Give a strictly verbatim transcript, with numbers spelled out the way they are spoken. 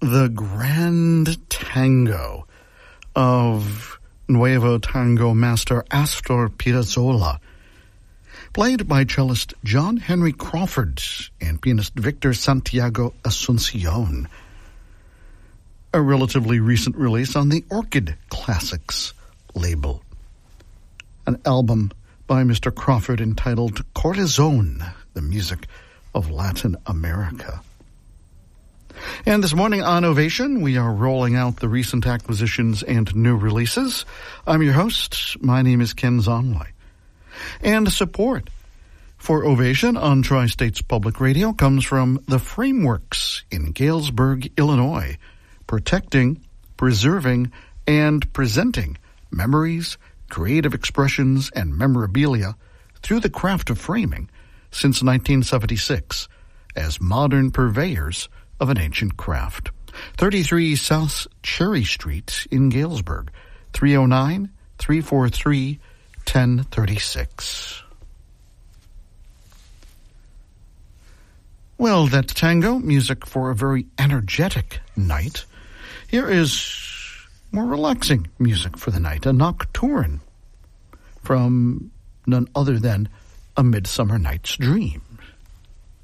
the Grand Tango of Nuevo Tango master Astor Piazzolla, played by cellist John Henry Crawford and pianist Victor Santiago Asuncion. A relatively recent release on the Orchid Classics label. An album by Mister Crawford entitled Corazon, the music of Latin America. And this morning on Ovation, we are rolling out the recent acquisitions and new releases. I'm your host. My name is Ken Zonley. And support for Ovation on Tri-States Public Radio comes from the Frameworks in Galesburg, Illinois, protecting, preserving, and presenting memories, creative expressions, and memorabilia through the craft of framing since nineteen seventy-six as modern purveyors of an ancient craft. thirty-three South Cherry Street in Galesburg, three oh nine, three four three, one oh three six. Well, that's tango, music for a very energetic night. Here is more relaxing music for the night, a nocturne from none other than A Midsummer Night's Dream.